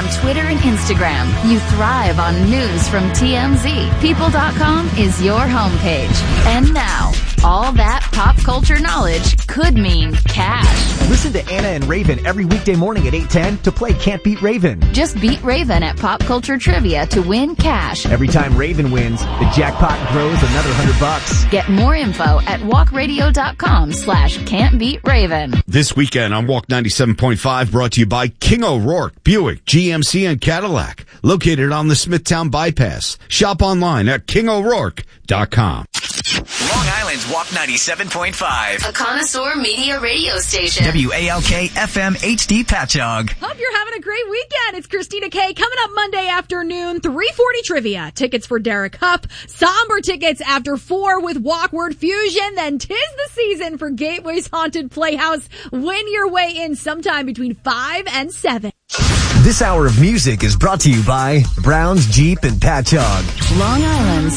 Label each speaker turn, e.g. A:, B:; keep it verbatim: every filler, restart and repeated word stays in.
A: Twitter and Instagram. You thrive on news from T M Z. People dot com is your homepage. And now, all that pop culture knowledge could mean cash.
B: Listen to Anna and Raven every weekday morning at eight ten to play Can't Beat Raven.
A: Just beat Raven at Pop Culture Trivia to win cash.
B: Every time Raven wins, the jackpot grows another hundred bucks.
A: Get more info at walk radio dot com slash can't beat Raven.
C: This weekend on Walk ninety-seven point five, brought to you by King O'Rourke, Buick, G M C, and Cadillac. Located on the Smithtown Bypass. Shop online at king o'rourke dot com.
D: Long Island's Walk ninety-seven point five.
A: A connoisseur media radio station.
D: W A L K F M H D Patchogue.
E: Hope you're having a great weekend. It's Christina K. Coming up Monday afternoon, three forty trivia. Tickets for Derek Hupp. Somber tickets after four with Walkward Fusion. Then 'tis the season for Gateway's Haunted Playhouse. Win your way in sometime between five and seven.
B: This hour of music is brought to you by Brown's Jeep and Patchogue.
A: Long Island's